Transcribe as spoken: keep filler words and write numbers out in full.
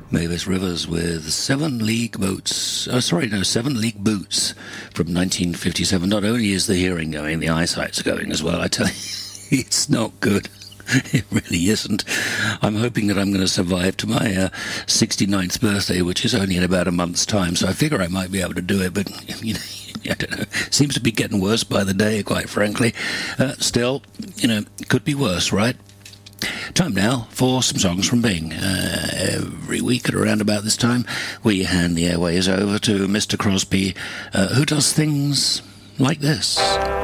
Mavis Rivers with Seven League Boots. Oh, sorry, no, Seven League Boots from nineteen fifty-seven. Not only is the hearing going, the eyesight's going as well. I tell you, it's not good. It really isn't. I'm hoping that I'm going to survive to my uh, sixty-ninth birthday, which is only in about a month's time, so I figure I might be able to do it, but, you know, I don't know. Seems to be getting worse by the day, quite frankly. Uh, still, you know, could be worse, right? Time now for some songs from Bing. Uh, every week at around about this time, we hand the airways over to Mister Crosby, uh, who does things like this.